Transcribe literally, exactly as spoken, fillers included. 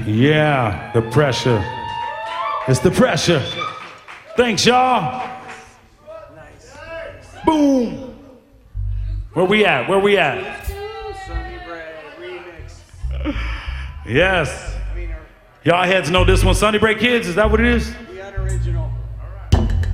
Yeah, the pressure. It's the pressure. Thanks, y'all. Boom. Where we at? Where we at? Sonny Bray remix. Yes. I mean, our, Y'all heads know this one, Sunday Break Kids. Is that what it is? the unoriginal.